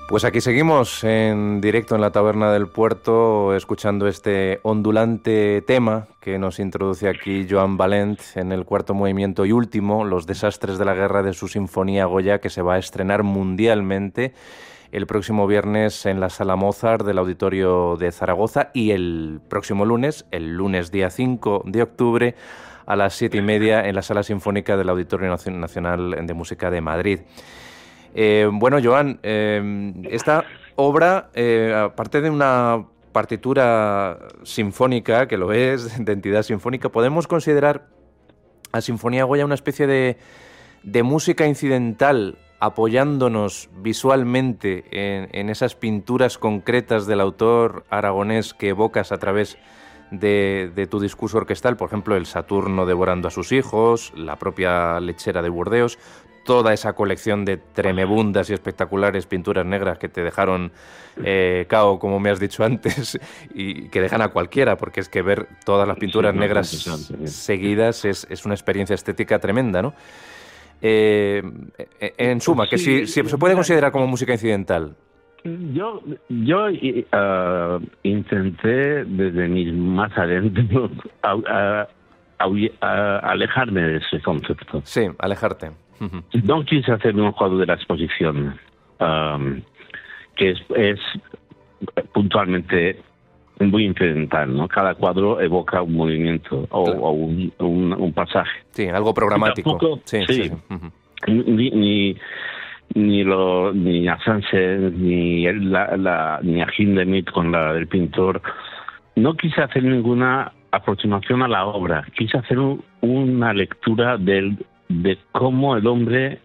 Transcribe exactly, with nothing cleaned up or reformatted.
Pues aquí seguimos en directo en la Taberna del Puerto, escuchando este ondulante tema que nos introduce aquí Joan Valent en el cuarto movimiento y último, Los desastres de la guerra, de su Sinfonía Goya, que se va a estrenar mundialmente el próximo viernes en la Sala Mozart del Auditorio de Zaragoza y el próximo lunes, el lunes día cinco de octubre, a las siete y media en la Sala Sinfónica del Auditorio Nacional de Música de Madrid. Eh, bueno, Joan, eh, esta obra, eh, aparte de una partitura sinfónica, que lo es, de entidad sinfónica, ¿podemos considerar a Sinfonía Goya una especie de, de música incidental, apoyándonos visualmente en, en esas pinturas concretas del autor aragonés que evocas a través de, de tu discurso orquestal? Por ejemplo, el Saturno devorando a sus hijos, la propia lechera de Burdeos, toda esa colección de tremebundas y espectaculares pinturas negras que te dejaron eh, cao, como me has dicho antes, y que dejan a cualquiera, porque es que ver todas las pinturas sí, negras seguidas es, es una experiencia estética tremenda, ¿no? Eh, en suma, que si, si se puede considerar como música incidental. Yo, yo uh, intenté desde mis más adentro a, a, a, a alejarme de ese concepto. Sí, alejarte. No quise hacer un juego de la exposición, um, que es, es puntualmente muy incidental, ¿no? Cada cuadro evoca un movimiento o, claro. o un, un, un pasaje. Sí, algo programático. Tampoco, sí, sí, sí, sí. Uh-huh. Ni, ni, ni, lo, ni a Sánchez, ni, el, la, la, ni a Hindemith con la del pintor. No quise hacer ninguna aproximación a la obra. Quise hacer un, una lectura del de cómo el hombre